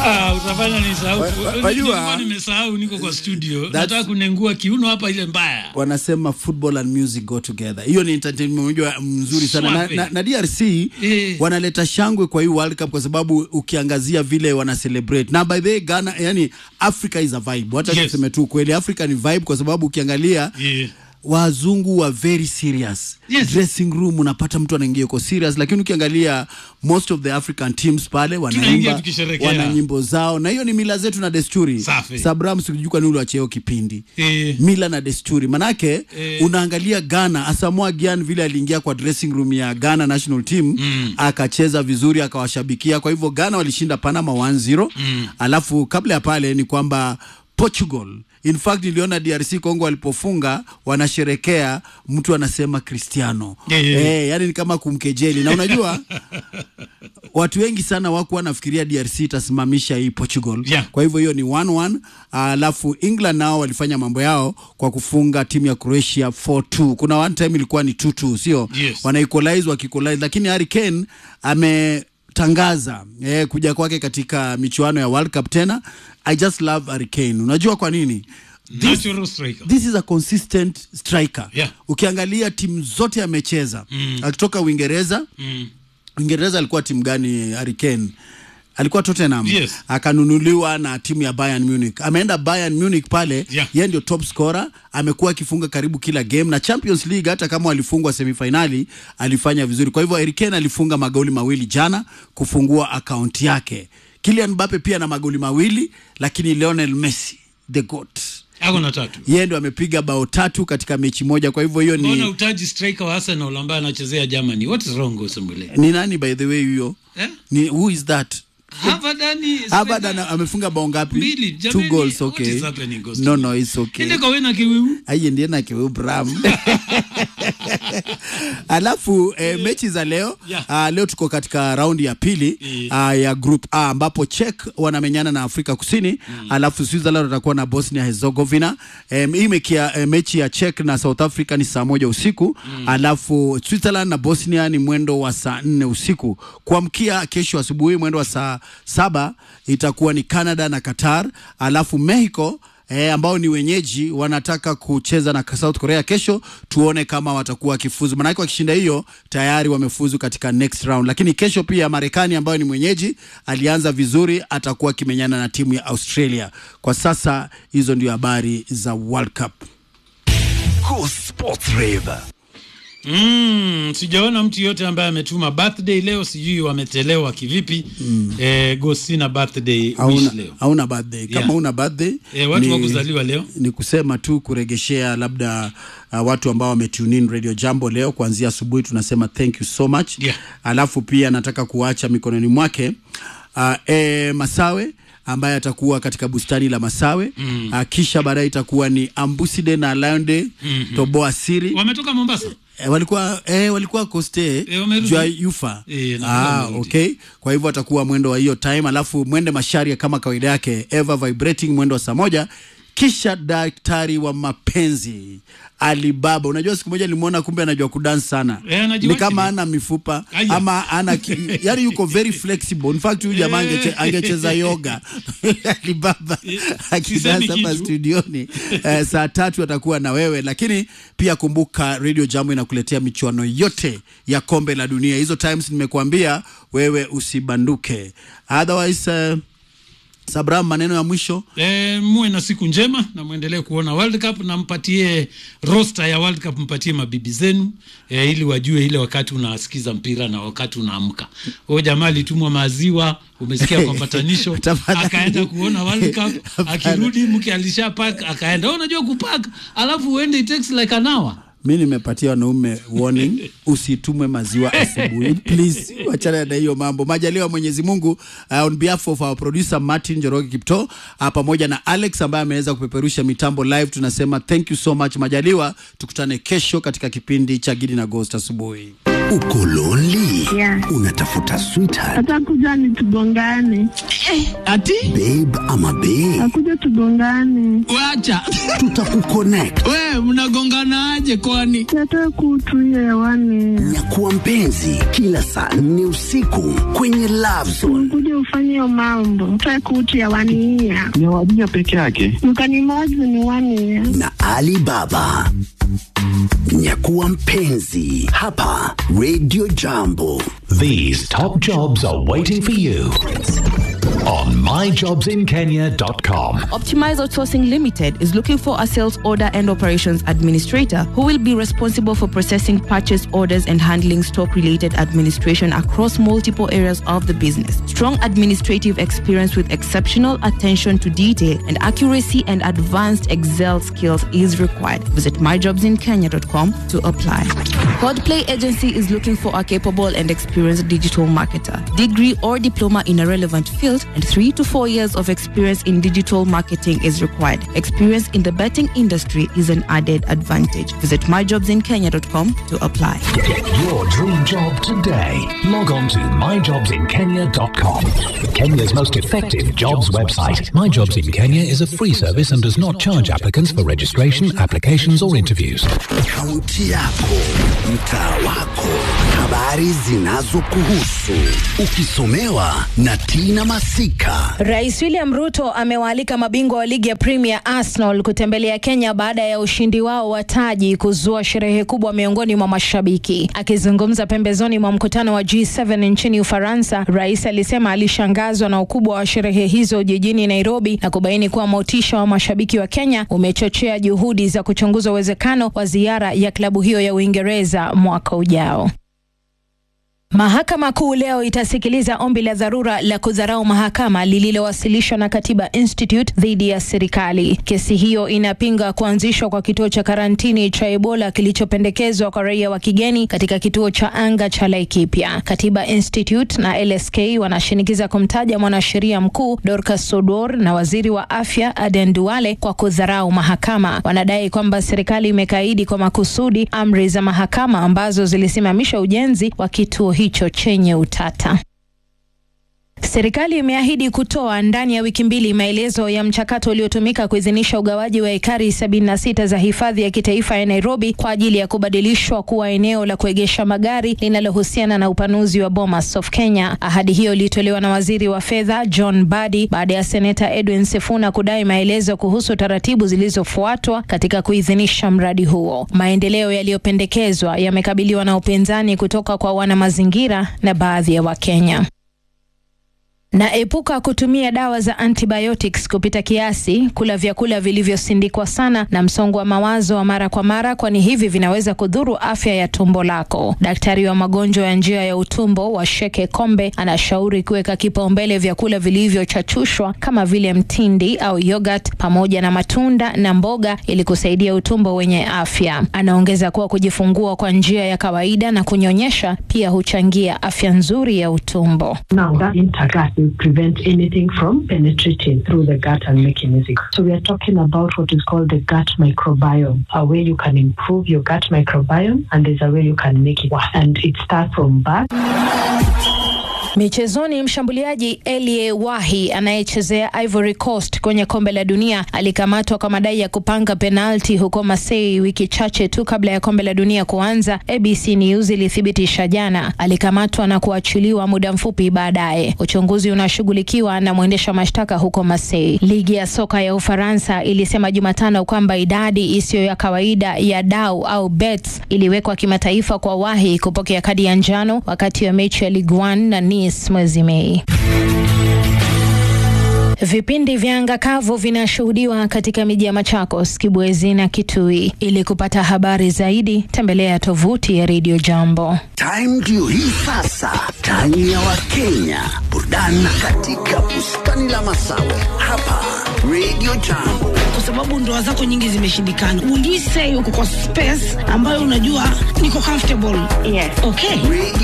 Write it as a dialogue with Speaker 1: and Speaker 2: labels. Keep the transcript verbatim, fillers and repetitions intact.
Speaker 1: Ah, utafanya nisahau. Nilikuwa nimesahau niko kwa studio. Nataka kunengua kiuno hapa ile mbaya.
Speaker 2: Wanasema football and music go together. Hiyo ni entertainment mzuri sana. Na, na, na D R C eh, wanaleta shangwe kwa hii World Cup kwa sababu ukiangazia vile wana celebrate. Na by the way Ghana, yani Africa is a vibe. Wacha yes, tuseme tu kweli Africa ni vibe kwa sababu ukiangalia yeah, wazungu wa very serious. Yes. Dressing room unapata mtu anaingia yuko serious, lakini ukiangalia most of the African teams pale wanaimba, wana nyimbo zao, na hiyo ni mila zetu na desturi. Sabram sikujua ni ule wa cheo kipindi. E. Mila na desturi. Manake e, unaangalia Ghana, Asamoah Gyan vile aliingia kwa dressing room ya Ghana national team, mm, akacheza vizuri akawashabikia. Kwa hivyo Ghana walishinda Panama one zero. Mm. Alafu kabla ya pale ni kwamba Portugal, in fact niliona D R C Congo walipofunga wanasherekea, mtu anasema Cristiano. Yeah, yeah, yeah. Eh, yani ni kama kumkejeli. Na unajua watu wengi sana wako wanafikiria D R C itasimamisha hii Portugal. Yeah. Kwa hivyo hiyo ni one one. Alafu England nao walifanya mambo yao kwa kufunga timu ya Croatia four two. Kuna one time ilikuwa ni two two, sio? Yes. Wana equalize wakiequalize, lakini Harry Kane ame tangaza eh, kuja kwake katika michuano ya World Cup tena. I just love Harry Kane. Unajua kwa nini? This, this is a consistent striker. Yeah. Ukiangalia timu zote amecheza, mm, akitoka Uingereza, mm, Uingereza alikuwa timu gani Harry Kane? Alikuwa Tottenham. Yes. Akanunuliwa na timu ya Bayern Munich. Ameenda Bayern Munich pale, yeah, yeye ndio top scorer, amekuwa akifunga karibu kila game, na Champions League hata kama walifungwa semifinali alifanya vizuri. Kwa hivyo Harry Kane alifunga magoli mawili jana kufungua account yake. Kylian Mbappe pia na magoli mawili, lakini Lionel Messi the goat
Speaker 1: ako na tatu.
Speaker 2: Yeye ndio amepiga bao tatu katika mechi moja. Kwa hivyo hiyo ni
Speaker 1: mbona utaji striker wa Arsenal ambaye anachezea Germany. What is wrong with Sembele?
Speaker 2: Ni nani by the way huyo? Eh? Ni who is that?
Speaker 1: Havadani
Speaker 2: Havadani amefunga bao ngapi?
Speaker 1: Mbili.
Speaker 2: Two goals. Okay. No no it's okay.
Speaker 1: Ndio kwa kiwiu.
Speaker 2: Aye ndiye na kiwiu Bram. Alafu eh, mechi za leo, yeah, uh, leo tuko katika raundi ya pili, yeah, uh, ya group A ambapo Czech wanamenyana na Afrika Kusini, mm, alafu Switzerland watakuwa na Bosnia Herzegovina. Um, hii mekia, uh, mechi ya Czech na South Africa ni saa moja usiku, mm, alafu Switzerland na Bosnia ni mwendo wa saa nne usiku. Kuamkia kesho asubuhi mwendo wa saa saba itakuwa ni Canada na Qatar. Alafu Mexico eh, ambao ni wenyeji wanataka kucheza na South Korea kesho, tuone kama watakuwa kifuzu. Maana wakishinda hiyo tayari wamefuzu katika next round. Lakini kesho pia Marekani ambao ni mwenyeji alianza vizuri, atakuwa kimenyana na timu ya Australia. Kwa sasa hizo ndio habari za World Cup.
Speaker 3: Cool Sports Rave.
Speaker 1: Mm, sijaona mtu yote ambaye ametuma birthday leo, sijui wametelewa kivipi. Mm. Eh, go sina birthday wish leo.
Speaker 2: Hauna birthday. Kama yeah, una birthday,
Speaker 1: eh, watu wa kuzaliwa leo,
Speaker 2: ni kusema tu kuregeshea labda uh, watu ambao wametune in Radio Jambo leo kuanzia asubuhi, tunasema thank you so much. Yeah. Alafu pia nataka kuacha mikononi mwake uh, eh, Masawe ambaye atakuwa katika bustani la Masawe. Mm. Uh, kisha baadaye itakuwa ni Ambuside na Lionde, mm -hmm, Toboa Siri.
Speaker 1: Wametoka Mombasa.
Speaker 2: E, walikuwa eh walikuwa Coste e, jua Yufa. E, ah okay. Kwa hivyo atakuwa mwendo wa hiyo time. Alafu mwende Masharia kama kawaida yake, Ever Vibrating mwendo wa saa moja. Kisha daktari wa mapenzi Alibaba. Unajua siku moja nilimuona kumbe anajua kudance sana. E, ni kama ana mifupa. Aya. Ama ana yani yuko very flexible. In fact huyu jamaa e, angecheza yoga. Alibaba e, akidance hapa studioni. eh, saa tatu atakuwa na wewe. Lakini pia kumbuka Radio Jambo inakuletea michuano yote ya kombe la dunia. Hizo times nimekuambia wewe usibanduke. Otherwise uh, Sabram, maneno ya mwisho.
Speaker 1: Eh, muwe na siku njema na muendelee kuona World Cup, na mpatie roster ya World Cup, mpatie mabibi zenu eh, ili wajue ile wakati unasikiza mpira na wakati unaamka. Huyo jamaa alitumwa maziwa, umesikia kwa patanisho, akaenda kuona World Cup, akirudi mke alishapack akaenda. Unajua kupack alafu uende it takes like an hour.
Speaker 2: Mimi nimepatia wanaume warning, usitumwe maziwa asubuhi please, wachana na hiyo mambo. Majaliwa Mwenyezi Mungu. Uh, on behalf of our producer Martin Joroge Kipto, uh, pamoja na Alex ambaye ameweza kupeperusha mitambo live, tunasema thank you so much. Majaliwa, tukutane kesho katika kipindi cha Gidi na Ghost asubuhi.
Speaker 3: Uko lonely?
Speaker 4: Yeah.
Speaker 3: Unatafuta sweetheart?
Speaker 4: Atakuja ni tugongane.
Speaker 5: Eh, ati?
Speaker 3: Babe ama babe?
Speaker 4: Akuja tugongane.
Speaker 5: Wacha.
Speaker 3: Tutakuconnect.
Speaker 5: We, mnagongana aje kwani?
Speaker 4: Nataka kutuia hewani.
Speaker 3: Nyakuwa mpenzi kila saa nne usiku kwenye Love Zone.
Speaker 4: Kuja ufanye hiyo mambo. Nataka kutuia hewani ya.
Speaker 6: Ni wajia peke yake.
Speaker 4: Mkanimozi ni wani ya.
Speaker 3: Na Alibaba. Nyakuwa mpenzi hapa Radio Jambo.
Speaker 7: These top jobs are waiting for you on my jobs in kenya dot com.
Speaker 8: Optimize Outsourcing Limited is looking for a sales order and operations administrator who will be responsible for processing purchase orders and handling stock-related administration across multiple areas of the business. Strong administrative experience with exceptional attention to detail and accuracy and advanced Excel skills is required. Visit my jobs in kenya dot com to apply. Codplay Agency is looking for a capable and experienced digital marketer. Degree or diploma in a relevant field and three to four years of experience in digital marketing is required. Experience in the betting industry is an added advantage. Visit my jobs in kenya dot com to apply.
Speaker 7: Get your dream job today. Log on to my jobs in kenya dot com. Kenya's most effective jobs website. My Jobs in Kenya is a free service and does not charge applicants for registration, applications or interviews.
Speaker 3: Kaunti yako, mtaa wako, habari zinazokuhusu, ukisomewa na Tina Masika.
Speaker 9: Rais William Ruto amewaalika mabingwa wa ligi ya Premier Arsenal kutembelea Kenya baada ya ushindi wao wa taji kuzua sherehe kubwa miongoni mwa mashabiki. Akizungumza pembezoni mwa mkutano wa G seven nchini Ufaransa, rais alisema alishangazwa na ukubwa wa sherehe hizo jijini Nairobi na kubaini kuwa motisha wa mashabiki wa Kenya umechochea juhudi za kuchunguza uwezekano wa ziara ya klabu hiyo ya Uingereza mwaka ujao. Mahakama Kuu leo itasikiliza ombi la dharura la kudharau mahakama lililowasilishwa na Katiba Institute dhidi ya serikali. Kesi hiyo inapinga kuanzishwa kwa kituo cha karantini cha Ebola kilichopendekezwa kwa raia wa kigeni katika kituo cha anga cha Laikipia. Katiba Institute na L S K wanashinikiza kumtaja mwanasheria mkuu Dorcas Sodor na waziri wa afya Aden Duale kwa kudharau mahakama. Wanadai kwamba serikali imekaidi kwa makusudi amri za mahakama ambazo zilisimamisha ujenzi wa kituo hicho chenye utata. Serikali imeahidi kutoa ndani ya wiki mbili maelezo ya mchakato uliotumika kuidhinisha ugawaji wa ekari sabini na sita za hifadhi ya kitaifa ya Nairobi kwa ajili ya kubadilishwa kuwa eneo la kuegesha magari linalohusiana na upanuzi wa Bomas of Kenya. Ahadi hiyo ilitolewa na waziri wa fedha John Badi baada ya seneta Edwin Sifuna kudai maelezo kuhusu taratibu zilizofuatwa katika kuidhinisha mradi huo. Maendeleo yaliyopendekezwa yamekabiliwa na upinzani kutoka kwa wana mazingira na baadhi ya Wakenya. Na epuka kutumia dawa za antibiotics kupita kiasi, kula vyakula vilivyosindikwa sana na msongo wa mawazo wa mara kwa mara, kwani hivi vinaweza kudhuru afya ya tumbo lako. Daktari wa magonjwa ya njia ya utumbo wa Sheke Kombe anashauri kuweka kipaumbele vyakula vilivyochachushwa kama vile mtindi au yogurt pamoja na matunda na mboga ili kusaidia utumbo wenye afya. Anaongeza kuwa kujifungua kwa njia ya kawaida na kunyonyesha pia huchangia afya nzuri ya utumbo.
Speaker 10: Now that intergut will prevent anything from penetrating through the gut and making it sick. So we are talking about what is called the gut microbiome, a way you can improve your gut microbiome and there's a way you can make it worse. And it starts from birth.
Speaker 9: Michezoni, mshambuliaji Elie Wahi anayechezea Ivory Coast kwenye kombe la dunia alikamatwa kwa madai ya kupanga penalti huko Marseille wiki chache tu kabla ya kombe la dunia kuanza. A B C News ilithibitisha jana. Alikamatwa na kuachiliwa muda mfupi baadaye. Uchunguzi unashughulikiwa na mwendesha mashtaka huko Marseille. Ligi ya soka ya Ufaransa ilisema Jumatano kwamba idadi isiyo ya kawaida ya dau au bets iliwekwa kimataifa kwa Wahi kupokea kadi ya njano wakati wa mechi ya Ligue one na Nice mwezi Mei. Vipindi vya anga kavu vinashuhudiwa katika miji ya Machakos, Kibwezi na Kitui. Ili kupata habari zaidi, tembelea tovuti ya Radio Jambo.
Speaker 3: Time ndio hii sasa. Time ya Wakenya. Burudani katika bustani la Masawe. Hapa Radio Jambo.
Speaker 5: Kwa sababu ndoa zako nyingi zimeshindikana, will you say uko kwa space ambayo unajua niko comfortable?
Speaker 10: Yes.
Speaker 5: Okay.
Speaker 3: Radio